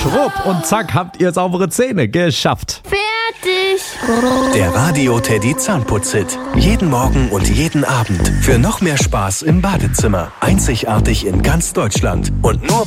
schrupp und zack habt ihr saubere Zähne geschafft. Fertig. Der Radio Teddy Zahnputz-Hit. Jeden Morgen und jeden Abend. Für noch mehr Spaß im Badezimmer. Einzigartig in ganz Deutschland. Und nur